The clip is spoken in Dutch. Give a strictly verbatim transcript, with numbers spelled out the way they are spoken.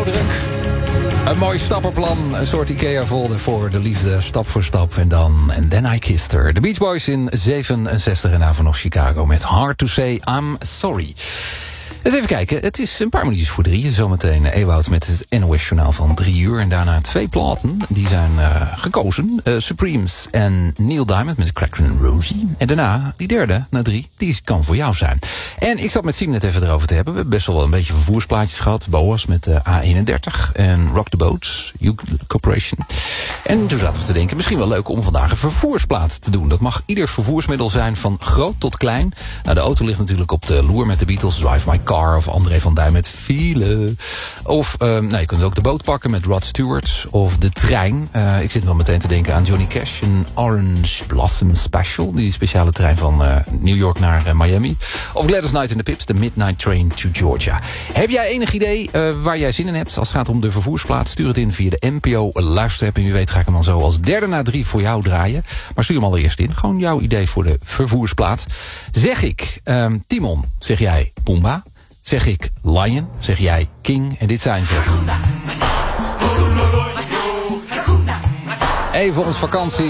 blauwdruk. Een mooi stappenplan, een soort Ikea-folder voor de liefde, stap voor stap. En dan, and then I kissed her. De Beach Boys in zevenenzestig en daarvan nog Chicago met Hard to Say I'm Sorry. Eens even kijken, het is een paar minuutjes voor drieën. Zometeen Ewout met het N O S-journaal van drie uur. En daarna twee platen, die zijn uh, gekozen. Uh, Supremes en Neil Diamond met Cracker and Rosie. En daarna, die derde, na drie, die kan voor jou zijn. En ik zat met Siem net even erover te hebben. We hebben best wel een beetje vervoersplaatjes gehad. Boas met de A eenendertig en Rock the Boat, Hugh Corporation. En toen zaten we te denken, misschien wel leuk om vandaag een vervoersplaat te doen. Dat mag ieder vervoersmiddel zijn, van groot tot klein. Nou, de auto ligt natuurlijk op de loer met de Beatles, Drive My Car. Of André van Duin met File. Of um, nou, je kunt ook de boot pakken met Rod Stewart. Of de trein. Uh, ik zit wel meteen te denken aan Johnny Cash. Een Orange Blossom Special. Die speciale trein van uh, New York naar uh, Miami. Of Gladys Knight in the Pips. De Midnight Train to Georgia. Heb jij enig idee uh, waar jij zin in hebt als het gaat om de vervoersplaat? Stuur het in via de N P O luisterapp. En wie weet ga ik hem dan zo als derde na drie voor jou draaien. Maar stuur hem allereerst in. Gewoon jouw idee voor de vervoersplaat. Zeg ik, um, Timon, zeg jij Pumba? Zeg ik Lion, zeg jij King. En dit zijn ze. Even ons vakantie.